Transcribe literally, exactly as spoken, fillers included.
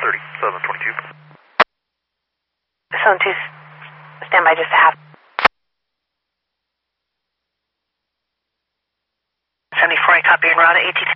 thirty-seven twenty-two. Zone two, stand by just a half. seventy-four, I copy en route, A T